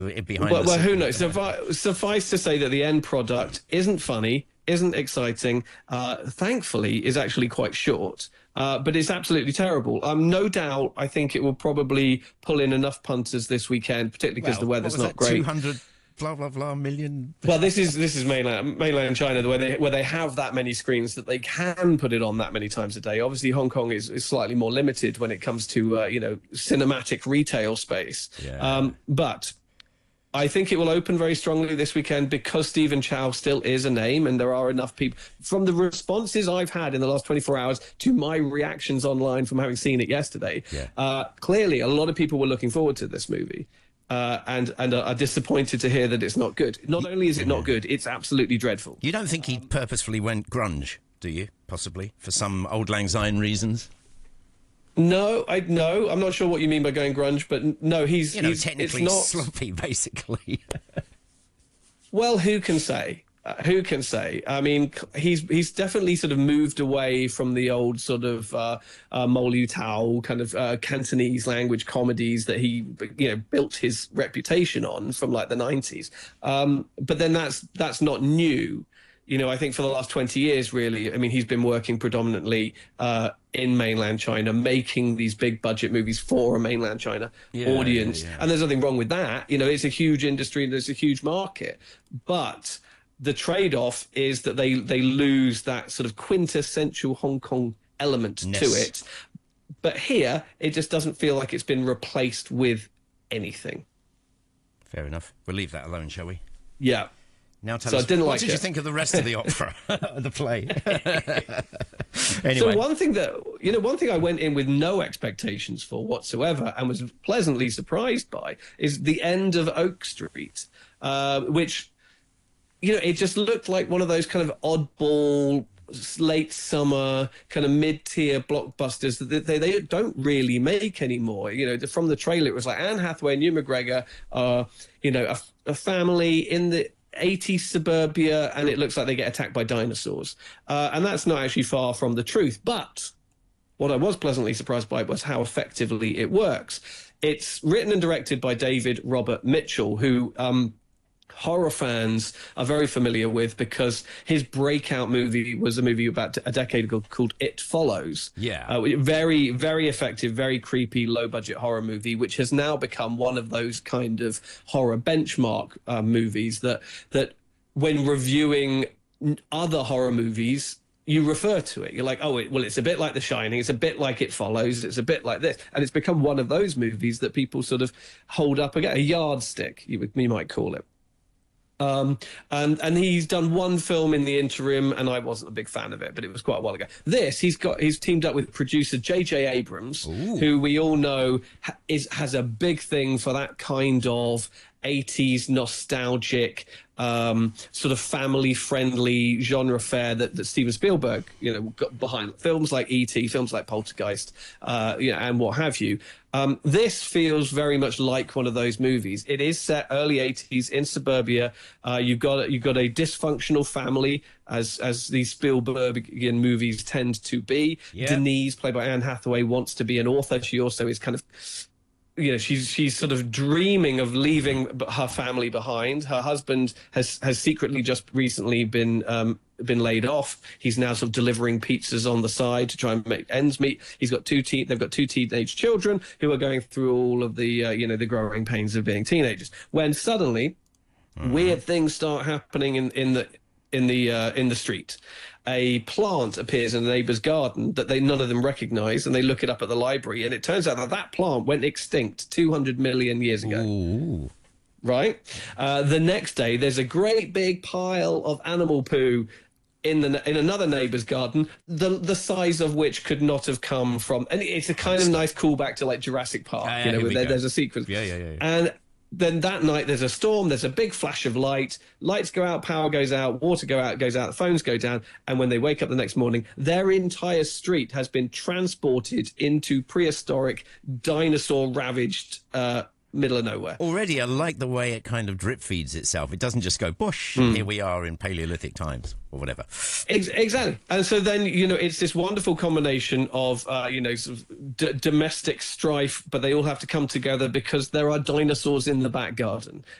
behind Well, who knows? the Suffice to say that the end product isn't funny, isn't exciting, thankfully is actually quite short, but it's absolutely terrible. No doubt, I think it will probably pull in enough punters this weekend, particularly because the weather's not great. 200 blah blah blah million. Well, this is mainland China, where they have that many screens that they can put it on that many times a day. Obviously, Hong Kong is slightly more limited when it comes to cinematic retail space. Yeah. But I think it will open very strongly this weekend because Stephen Chow still is a name, and there are enough people. From the responses I've had in the last 24 hours to my reactions online from having seen it yesterday, clearly a lot of people were looking forward to this movie. And are disappointed to hear that it's not good. Not only is it not good, it's absolutely dreadful. You don't think he purposefully went grunge, do you? Possibly for some Auld Lang Syne reasons. No, I'm not sure what you mean by going grunge, but no, he's technically it's not sloppy, basically. Well, who can say? Who can say? I mean, he's definitely sort of moved away from the old sort of Mo Liu Tao kind of Cantonese language comedies that he built his reputation on from like the 90s. But then that's not new. I think for the last 20 years, really, I mean, he's been working predominantly in mainland China, making these big budget movies for a mainland China audience. Yeah. And there's nothing wrong with that. It's a huge industry and there's a huge market. But the trade-off is that they lose that sort of quintessential Hong Kong element to it. But here, it just doesn't feel like it's been replaced with anything. Fair enough. We'll leave that alone, shall we? Yeah. Now tell us, what did you think of the rest of the opera, the play? Anyway. So one thing I went in with no expectations for whatsoever and was pleasantly surprised by is the end of Oak Street, which, it just looked like one of those kind of oddball, late summer kind of mid-tier blockbusters that they don't really make anymore. From the trailer, it was like Anne Hathaway and Ewan McGregor are, a family in the 80s suburbia, and it looks like they get attacked by dinosaurs. And that's not actually far from the truth. But what I was pleasantly surprised by was how effectively it works. It's written and directed by David Robert Mitchell, who horror fans are very familiar with because his breakout movie was a movie about a decade ago called It Follows. Yeah. Very, very effective, very creepy, low-budget horror movie, which has now become one of those kind of horror benchmark movies that when reviewing other horror movies, you refer to it. You're like, it's a bit like The Shining. It's a bit like It Follows. It's a bit like this. And it's become one of those movies that people sort of hold up again, a yardstick, you might call it. And he's done one film in the interim, and I wasn't a big fan of it, but it was quite a while ago. He's teamed up with producer J.J. Abrams, who we all know has a big thing for that kind of 80s nostalgic, sort of family-friendly genre fare that Steven Spielberg, got behind. Films like E.T., films like Poltergeist, and what have you. This feels very much like one of those movies. It is set early 80s in suburbia. You've got a dysfunctional family, as these Spielbergian movies tend to be. Yeah. Denise, played by Anne Hathaway, wants to be an author. She also is kind of, she's sort of dreaming of leaving her family behind. Her husband has secretly just recently been laid off. He's now sort of delivering pizzas on the side to try and make ends meet. They've got two teenage children who are going through all of the the growing pains of being teenagers. When suddenly weird things start happening in the street. A plant appears in the neighbor's garden that none of them recognize, and they look it up at the library, and it turns out that plant went extinct 200 million years ago. Ooh. Right? The next day, there's a great big pile of animal poo in another neighbor's garden, the size of which could not have come from, and it's a kind of nice callback to like Jurassic Park, there's a sequence. Yeah. And then that night there's a storm, there's a big flash of lights go out, power goes out, water goes out, the phones go down, and when they wake up the next morning, their entire street has been transported into prehistoric, dinosaur-ravaged middle of nowhere. Already, I like the way it kind of drip feeds itself. It doesn't just go, "Bosh, here we are in Paleolithic times," or whatever. Exactly. And so then, it's this wonderful combination of, sort of domestic strife, but they all have to come together because there are dinosaurs in the back garden.